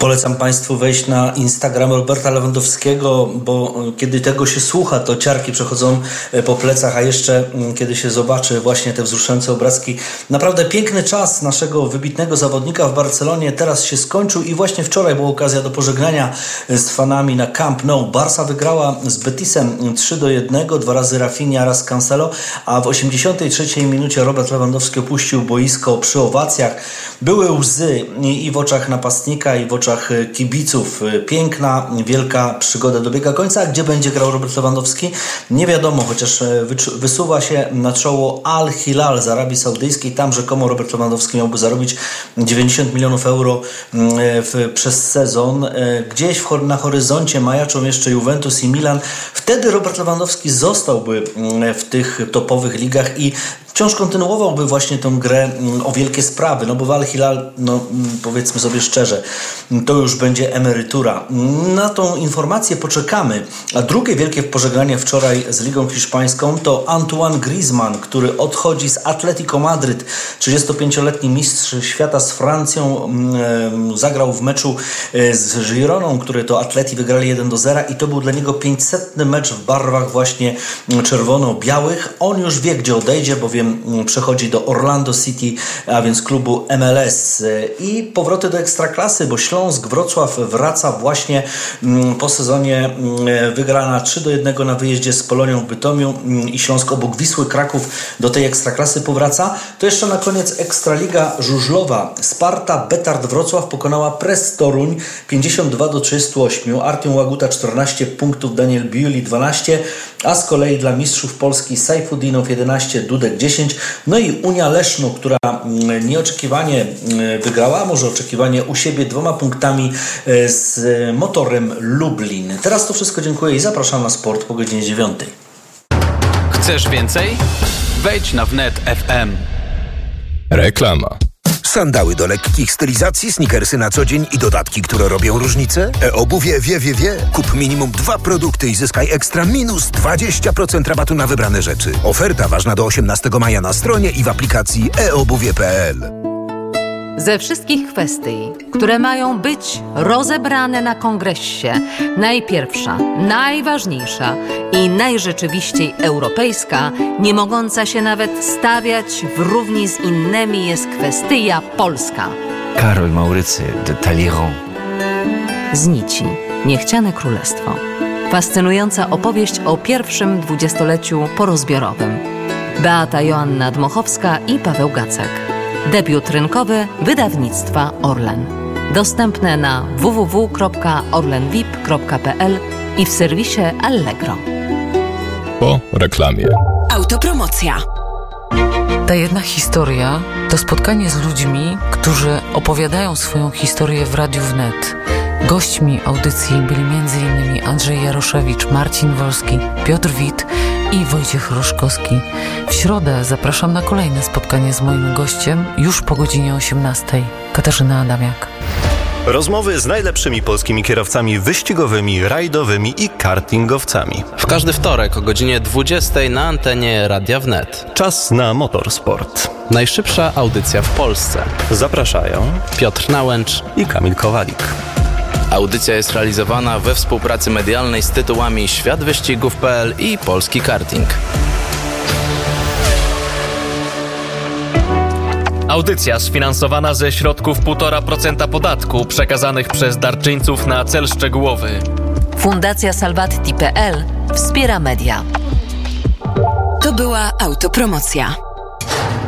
Polecam Państwu wejść na Instagram Roberta Lewandowskiego, bo kiedy tego się słucha, to ciarki przechodzą po plecach, a jeszcze kiedy się zobaczy właśnie te wzruszające obrazki. Naprawdę piękny czas naszego wybitnego zawodnika w Barcelonie teraz się skończył i właśnie wczoraj była okazja do pożegnania z fanami na Camp Nou. Barca wygrała z Betisem 3-1, 2 razy Rafinha, raz Cancelo, a w 83 minucie Robert Lewandowski opuścił boisko przy owacjach. Były łzy i w oczach napastnika, i w oczach kibiców. Piękna, wielka przygoda dobiega końca. A gdzie będzie grał Robert Lewandowski? Nie wiadomo, chociaż wysuwa się na czoło Al Hilal z Arabii Saudyjskiej. Tam rzekomo Robert Lewandowski miałby zarobić 90 milionów euro przez sezon. Gdzieś na horyzoncie majaczą jeszcze Juventus i Milan. Wtedy Robert Lewandowski zostałby w tych topowych ligach i wciąż kontynuowałby właśnie tę grę o wielkie sprawy, no bo w Al Hilal, powiedzmy sobie szczerze, to już będzie emerytura. Na tą informację poczekamy. A drugie wielkie pożegnanie wczoraj z Ligą Hiszpańską to Antoine Griezmann, który odchodzi z Atletico Madryt. 35-letni mistrz świata z Francją zagrał w meczu z Gironą, który to Atleti wygrali 1-0 i to był dla niego 500. mecz w barwach właśnie czerwono-białych. On już wie, gdzie odejdzie, bowiem przechodzi do Orlando City, a więc klubu MLS. I powroty do Ekstraklasy, bo Śląsk Wrocław wraca właśnie po sezonie. Wygrana 3-1 na wyjeździe z Polonią w Bytomiu i Śląsk obok Wisły Kraków do tej Ekstraklasy powraca. To jeszcze na koniec Ekstraliga żużlowa. Sparta Betard Wrocław pokonała Press Toruń 52-38. Artiom Łaguta 14 punktów, Daniel Biuli 12, a z kolei dla mistrzów Polski Sajfudinow 11, Dudek 10. No i Unia Leszno, która nieoczekiwanie wygrała, może oczekiwanie u siebie 2 punktami z Motorem Lublin. Teraz to wszystko, dziękuję i zapraszam na sport po godzinie 9. Chcesz więcej? Wejdź na wnet FM. Reklama. Sandały do lekkich stylizacji, sneakersy na co dzień i dodatki, które robią różnicę? E-obuwie wie. Kup minimum 2 produkty i zyskaj ekstra minus 20% rabatu na wybrane rzeczy. Oferta ważna do 18 maja na stronie i w aplikacji eobuwie.pl. Ze wszystkich kwestii, które mają być rozebrane na kongresie, najpierwsza, najważniejsza i najrzeczywiściej europejska, nie mogąca się nawet stawiać w równi z innymi, jest kwestia polska. Karol Maurycy de Talleyrand. Z nici niechciane królestwo. Fascynująca opowieść o pierwszym 20-leciu porozbiorowym. Beata Joanna Dmochowska i Paweł Gacek. Debiut rynkowy wydawnictwa Orlen. Dostępne na www.orlenvip.pl i w serwisie Allegro. Po reklamie. Autopromocja. Ta jedna historia to spotkanie z ludźmi, którzy opowiadają swoją historię w Radiu Wnet. Gośćmi audycji byli m.in. Andrzej Jaroszewicz, Marcin Wolski, Piotr Wit i Wojciech Roszkowski. W środę zapraszam na kolejne spotkanie z moim gościem już po godzinie 18. Katarzyna Adamiak. Rozmowy z najlepszymi polskimi kierowcami wyścigowymi, rajdowymi i kartingowcami. W każdy wtorek o godzinie 20 na antenie Radia Wnet. Czas na motorsport. Najszybsza audycja w Polsce. Zapraszają Piotr Nałęcz i Kamil Kowalik. Audycja jest realizowana we współpracy medialnej z tytułami Światwyścigów.pl i Polski Karting. Audycja sfinansowana ze środków 1,5% podatku przekazanych przez darczyńców na cel szczegółowy. Fundacja Salvatti.pl wspiera media. To była autopromocja.